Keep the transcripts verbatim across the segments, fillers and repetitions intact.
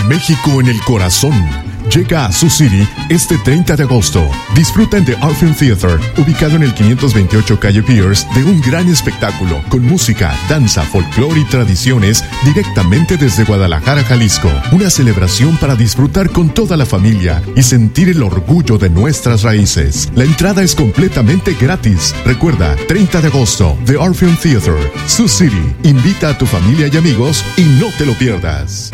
México en el corazón. Llega a Sioux City este treinta de agosto. Disfruta en The Orpheum Theater, ubicado en el quinientos veintiocho Calle Pierce, de un gran espectáculo con música, danza, folclore y tradiciones directamente desde Guadalajara, Jalisco. Una celebración para disfrutar con toda la familia y sentir el orgullo de nuestras raíces. La entrada es completamente gratis. Recuerda, treinta de agosto, The Orpheum Theater, Sioux City. Invita a tu familia y amigos y no te lo pierdas.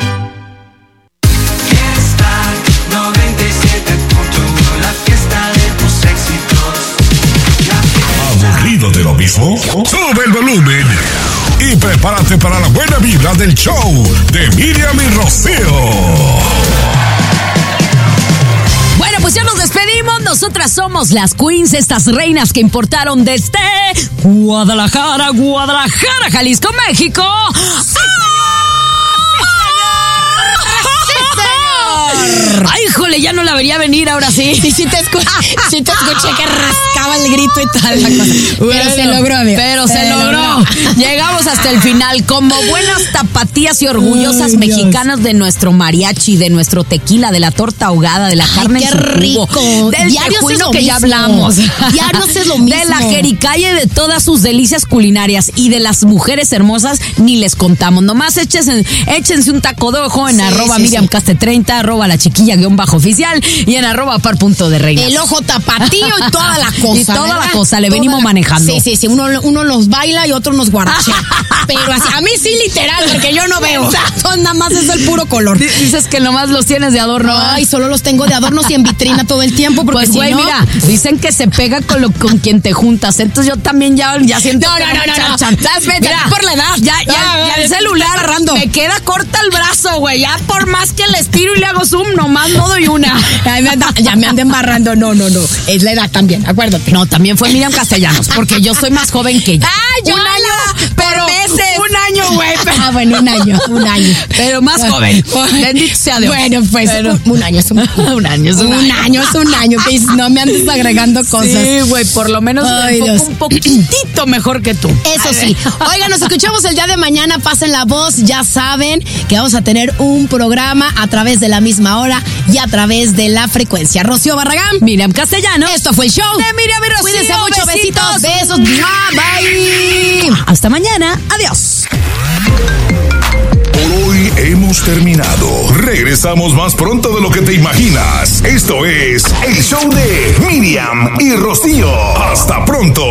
¿Aburrido de lo mismo? Sube el volumen y prepárate para la buena vibra del show de Miriam y Rocío. Bueno, pues ya nos despedimos. Nosotras somos las Queens, estas reinas que importaron desde Guadalajara, Guadalajara, Jalisco, México. Ay, híjole, ya no la vería venir ahora sí. Sí, sí te escuché, sí te escuché que rascaba el grito y tal la cosa. Bueno, pero se logró, amigo. Pero se, se logró. logró. Llegamos hasta el final como buenas tapatías y orgullosas Ay, mexicanas Dios. De nuestro mariachi, de nuestro tequila, de la torta ahogada, de la carne Ay, en su qué rico. jugo, del Diarios tejuino es lo que mismo. ya hablamos. Diarios es lo mismo. De la jericaya y de todas sus delicias culinarias y de las mujeres hermosas ni les contamos. Nomás échense, échense un taco de ojo en Sí, arroba sí, Miriam sí. Caste treinta, arroba la chiquilla guión bajo oficial y en arroba par punto de reina. El ojo tapatío y toda la cosa. Y toda ¿verdad? la cosa, le Toda venimos la- manejando. Sí, sí, sí. Uno, uno los baila y otro nos guarachea. Pero así, a mí sí literal, porque yo no veo. Exacto, nada más es el puro color. Dices que nomás los tienes de adorno. Ay, solo los tengo de adornos y en vitrina todo el tiempo. Porque Pues si güey, no- mira, dicen que se pega con lo con quien te juntas. Entonces yo también ya, ya siento No, que no, no, me no, no. chachan. ¿Sabes? Vete, Mira, por la edad. Ya, ya, Ah, ya el ya celular está agarrando. me queda corta el brazo, güey. Ya por más que le estiro y le hago zoom, nomás no doy una. Ay, me anda- ya me anda embarrando. No, no, no. Es la edad también, acuérdate. No, también fue Miriam Castellanos, porque yo soy más joven que ella. ¡Ay, yo un año, por pero meses! un año, güey. Ah, bueno, un año, un año. Pero más joven. Bendito sea Dios. Bueno, pues Pero- un, un año es un, un año es un, un año es un año. Que dices, no me andes agregando cosas. Sí, güey, por lo menos Ay, me enfoco Dios. un poquitito mejor que tú. Eso sí. Oigan, nos escuchamos el día de mañana. Pasen la voz. Ya saben que vamos a tener un programa a través de la misma hora y a través de la frecuencia. Rocío Barragán. Miriam Castellanos. Esto fue el show De Miriam y Rocío. Cuídense mucho. Besitos. Besitos. Besos. Bye. Hasta mañana. Adiós. Por hoy hemos terminado. Regresamos más pronto de lo que te imaginas. Esto es el show de Miriam y Rocío. Hasta pronto.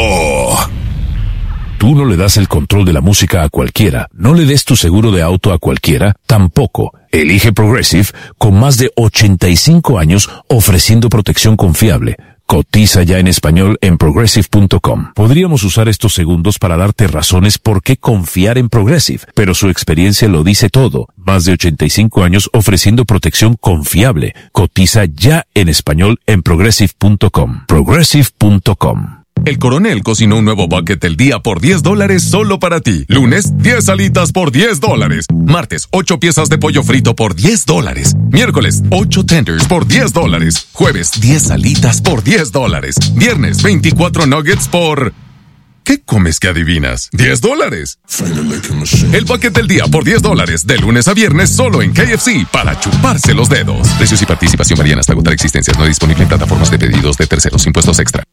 Tú no le das el control de la música a cualquiera. No le des tu seguro de auto a cualquiera. Tampoco. Elige Progressive con más de ochenta y cinco años ofreciendo protección confiable. Cotiza ya en español en progressive punto com. Podríamos usar estos segundos para darte razones por qué confiar en Progressive, pero su experiencia lo dice todo. Más de ochenta y cinco años ofreciendo protección confiable. Cotiza ya en español en progressive punto com. progressive punto com. El Coronel cocinó un nuevo bucket del día por diez dólares solo para ti. Lunes, diez alitas por diez dólares. Martes, ocho piezas de pollo frito por diez dólares. Miércoles, ocho tenders por diez dólares. Jueves, diez alitas por diez dólares. Viernes, veinticuatro nuggets por... ¿Qué comes que adivinas? diez dólares. El bucket del día por diez dólares. De lunes a viernes solo en K F C para chuparse los dedos. Precios y participación varían hasta agotar existencias. No disponible en plataformas de pedidos de terceros. Impuestos extra.